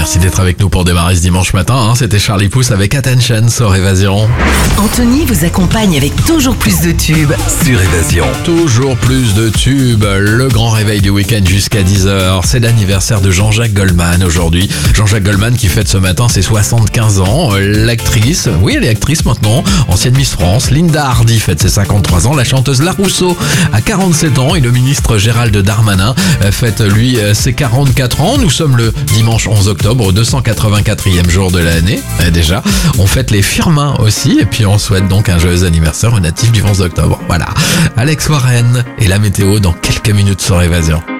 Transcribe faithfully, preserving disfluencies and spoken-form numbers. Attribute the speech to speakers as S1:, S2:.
S1: merci d'être avec nous pour démarrer ce dimanche matin. Hein. C'était Charlie Puth avec Attention sur Évasion.
S2: Anthony vous accompagne avec toujours plus de tubes.
S3: Sur Évasion.
S1: Toujours plus de tubes, le grand réveil du week-end jusqu'à dix heures. C'est l'anniversaire de Jean-Jacques Goldman aujourd'hui. Jean-Jacques Goldman qui fête ce matin ses soixante-quinze ans. L'actrice, oui elle est actrice maintenant, ancienne Miss France. Linda Hardy fête ses cinquante-trois ans. La chanteuse La Rousseau a quarante-sept ans et le ministre Gérald Darmanin fête lui ses quarante-quatre ans. Nous sommes le dimanche onze octobre, deux cent quatre-vingt-quatrième jour de l'année. Déjà, on fête les Firmin aussi et puis on souhaite donc un joyeux anniversaire aux natifs du onze octobre. Voilà. Alex Warren et la météo dans quelques minutes sur Évasion.